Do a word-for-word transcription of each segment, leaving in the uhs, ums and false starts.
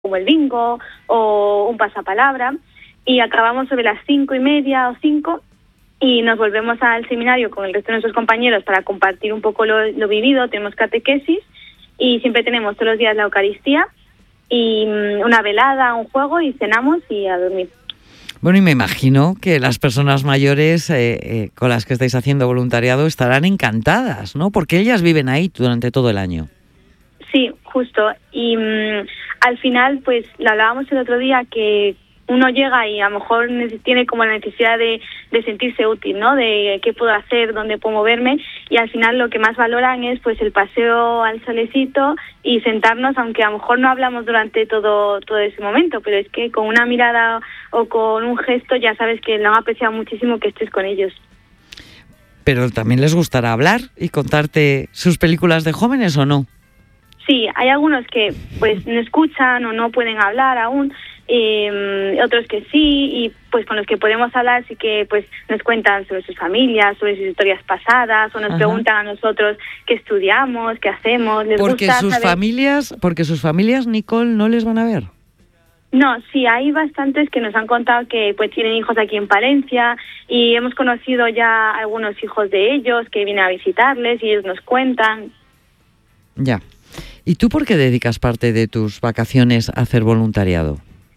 como el bingo o un pasapalabra, y acabamos sobre las cinco y media o cinco y nos volvemos al seminario con el resto de nuestros compañeros para compartir un poco lo, lo vivido. Tenemos catequesis y siempre tenemos todos los días la Eucaristía y una velada, un juego, y cenamos y a dormir. Bueno, y me imagino que las personas mayores eh, eh, con las que estáis haciendo voluntariado estarán encantadas, ¿no? Porque ellas viven ahí durante todo el año. Sí, justo. Y mmm, al final, pues, lo hablábamos el otro día, que uno llega y a lo mejor tiene como la necesidad de, de sentirse útil, ¿no? De qué puedo hacer, dónde puedo moverme, y al final lo que más valoran es pues el paseo al solecito y sentarnos, aunque a lo mejor no hablamos durante todo todo ese momento, pero es que con una mirada o con un gesto ya sabes que lo han apreciado muchísimo que estés con ellos. Pero también les gustará hablar y contarte sus películas de jóvenes, ¿o no? Sí, hay algunos que pues no escuchan o no pueden hablar aún, eh, otros que sí, y pues con los que podemos hablar sí que pues nos cuentan sobre sus familias, sobre sus historias pasadas, o nos Ajá. preguntan a nosotros qué estudiamos, qué hacemos. Les porque gusta sus saber... familias, porque sus familias, Nicole, no les van a ver. No, sí, hay bastantes que nos han contado que pues tienen hijos aquí en Palencia, y hemos conocido ya algunos hijos de ellos que vienen a visitarles y ellos nos cuentan. Ya. ¿Y tú por qué dedicas parte de tus vacaciones a hacer voluntariado?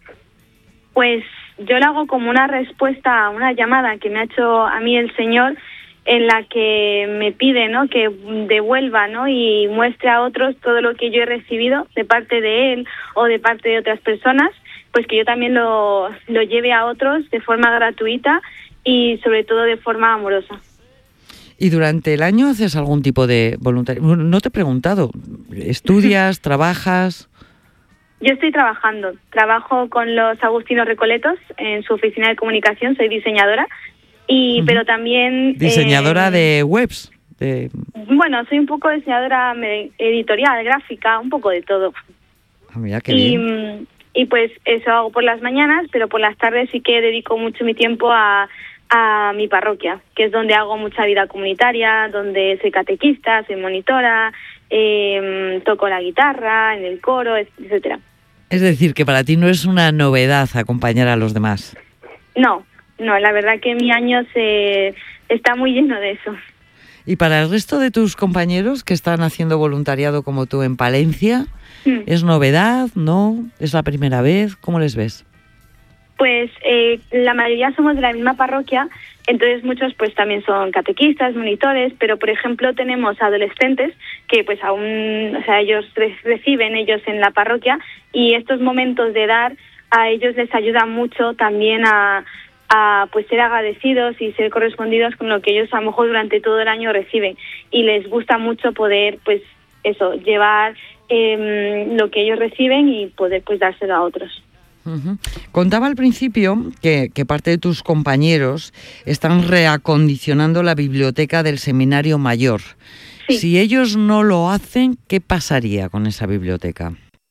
Pues yo lo hago como una respuesta a una llamada que me ha hecho a mí el Señor, en la que me pide, ¿no?, que devuelva, ¿no?, y muestre a otros todo lo que yo he recibido de parte de Él o de parte de otras personas, pues que yo también lo, lo lleve a otros de forma gratuita y sobre todo de forma amorosa. ¿Y durante el año haces algún tipo de voluntariado? No te he preguntado. ¿Estudias? ¿Trabajas? Yo estoy trabajando. Trabajo con los Agustinos Recoletos en su oficina de comunicación. Soy diseñadora. y uh-huh. Pero también... ¿Diseñadora eh, de webs? De... Bueno, soy un poco diseñadora editorial, gráfica, un poco de todo. Ah, mira, qué y, bien. Y pues eso hago por las mañanas, pero por las tardes sí que dedico mucho mi tiempo a... a mi parroquia, que es donde hago mucha vida comunitaria, donde soy catequista, soy monitora, eh, toco la guitarra, en el coro, etcétera. Es decir, que para ti no es una novedad acompañar a los demás. No, no, la verdad que mi año se está muy lleno de eso. ¿Y para el resto de tus compañeros que están haciendo voluntariado como tú en Palencia, hmm. es novedad, no? ¿Es la primera vez? ¿Cómo les ves? Pues eh, la mayoría somos de la misma parroquia, entonces muchos pues también son catequistas, monitores, pero por ejemplo tenemos adolescentes que pues aún, o sea, ellos reciben ellos en la parroquia, y estos momentos de dar a ellos les ayuda mucho también a, a pues ser agradecidos y ser correspondidos con lo que ellos a lo mejor durante todo el año reciben, y les gusta mucho poder pues eso, llevar eh, lo que ellos reciben y poder pues dárselo a otros. Uh-huh. Contaba al principio que, que parte de tus compañeros están reacondicionando la biblioteca del Seminario Mayor. Sí. Si ellos no lo hacen, ¿qué pasaría con esa biblioteca?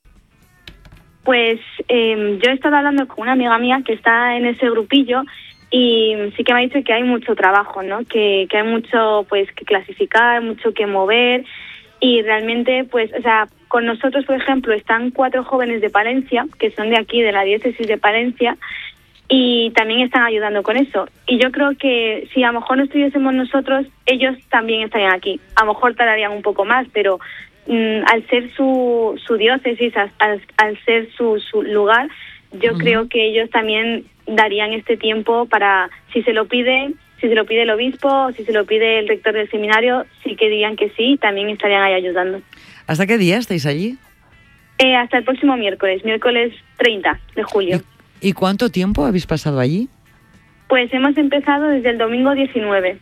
Pues eh, yo he estado hablando con una amiga mía que está en ese grupillo, y sí que me ha dicho que hay mucho trabajo, ¿no? Que, que hay mucho pues que clasificar, mucho que mover, y realmente pues, o sea, con nosotros, por ejemplo, están cuatro jóvenes de Palencia, que son de aquí, de la diócesis de Palencia, y también están ayudando con eso. Y yo creo que si a lo mejor no estuviésemos nosotros, ellos también estarían aquí. A lo mejor tardarían un poco más, pero mmm, al ser su, su diócesis, al, al ser su, su lugar, yo uh-huh. creo que ellos también darían este tiempo para, si se lo piden, si se lo pide el obispo, o si se lo pide el rector del seminario, sí que dirían que sí, también estarían ahí ayudando. ¿Hasta qué día estáis allí? Eh, hasta el próximo miércoles, miércoles treinta de julio. ¿Y, ¿Y cuánto tiempo habéis pasado allí? Pues hemos empezado desde el domingo diecinueve.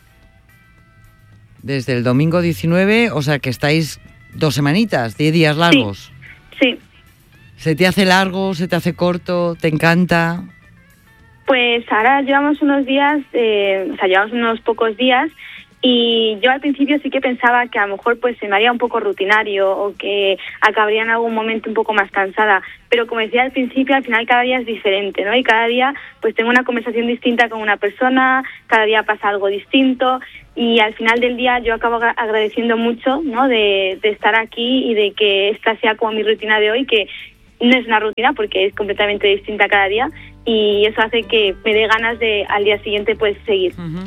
Desde el domingo diecinueve, o sea que estáis dos semanitas, diez días largos. Sí, sí. ¿Se te hace largo, se te hace corto, te encanta? Pues ahora llevamos unos días, eh, o sea, llevamos unos pocos días, y yo al principio sí que pensaba que a lo mejor pues se me haría un poco rutinario o que acabaría en algún momento un poco más cansada, pero como decía al principio, al final cada día es diferente, ¿no? Y cada día pues tengo una conversación distinta con una persona, cada día pasa algo distinto, y al final del día yo acabo agradeciendo mucho, ¿no?, de, de estar aquí y de que esta sea como mi rutina de hoy, que no es una rutina porque es completamente distinta cada día y eso hace que me dé ganas de al día siguiente pues seguir. Uh-huh.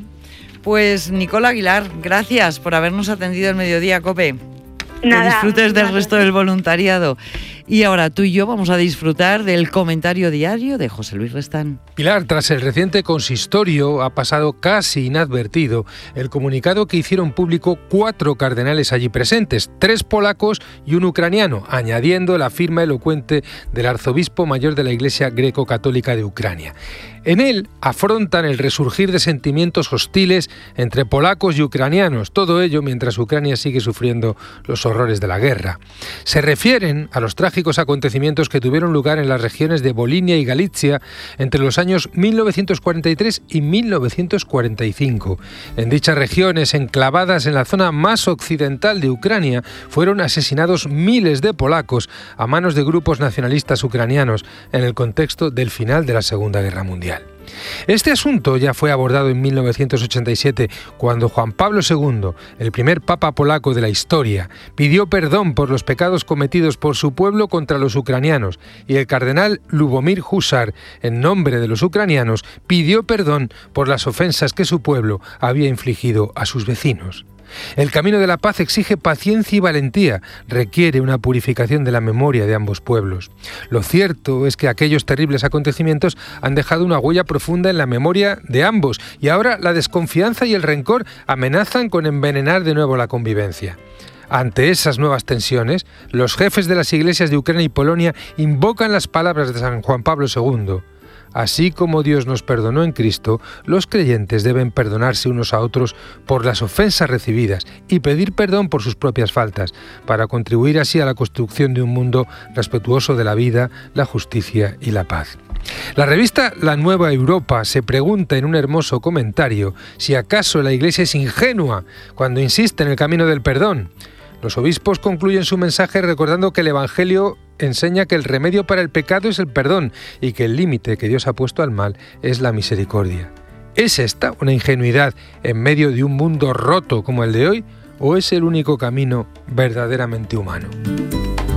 Pues Nicole Aguilar, gracias por habernos atendido el Mediodía COPE. Nada, que disfrutes del nada. resto del voluntariado. Y ahora tú y yo vamos a disfrutar del comentario diario de José Luis Restán. Pilar, tras el reciente consistorio ha pasado casi inadvertido el comunicado que hicieron público cuatro cardenales allí presentes, tres polacos y un ucraniano, añadiendo la firma elocuente del arzobispo mayor de la Iglesia Greco-Católica de Ucrania. En él afrontan el resurgir de sentimientos hostiles entre polacos y ucranianos, todo ello mientras Ucrania sigue sufriendo los horrores de la guerra. Se refieren a los trágicos acontecimientos que tuvieron lugar en las regiones de Volinia y Galicia entre los años mil novecientos cuarenta y tres y mil novecientos cuarenta y cinco. En dichas regiones, enclavadas en la zona más occidental de Ucrania, fueron asesinados miles de polacos a manos de grupos nacionalistas ucranianos en el contexto del final de la Segunda Guerra Mundial. Este asunto ya fue abordado en mil novecientos ochenta y siete, cuando Juan Pablo segundo, el primer papa polaco de la historia, pidió perdón por los pecados cometidos por su pueblo contra los ucranianos, y el cardenal Lubomir Husar, en nombre de los ucranianos, pidió perdón por las ofensas que su pueblo había infligido a sus vecinos. El camino de la paz exige paciencia y valentía, requiere una purificación de la memoria de ambos pueblos. Lo cierto es que aquellos terribles acontecimientos han dejado una huella profunda en la memoria de ambos y ahora la desconfianza y el rencor amenazan con envenenar de nuevo la convivencia. Ante esas nuevas tensiones, los jefes de las iglesias de Ucrania y Polonia invocan las palabras de San Juan Pablo segundo. Así como Dios nos perdonó en Cristo, los creyentes deben perdonarse unos a otros por las ofensas recibidas y pedir perdón por sus propias faltas, para contribuir así a la construcción de un mundo respetuoso de la vida, la justicia y la paz. La revista La Nueva Europa se pregunta en un hermoso comentario si acaso la Iglesia es ingenua cuando insiste en el camino del perdón. Los obispos concluyen su mensaje recordando que el Evangelio enseña que el remedio para el pecado es el perdón y que el límite que Dios ha puesto al mal es la misericordia. ¿Es esta una ingenuidad en medio de un mundo roto como el de hoy o es el único camino verdaderamente humano?